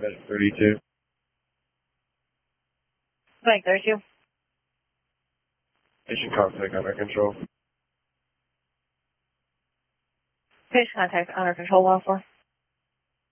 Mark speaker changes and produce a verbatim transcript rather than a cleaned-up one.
Speaker 1: Minute thirty-two.
Speaker 2: Bank thirty-two.
Speaker 1: Mission contact under control.
Speaker 2: Patient contact under control one four.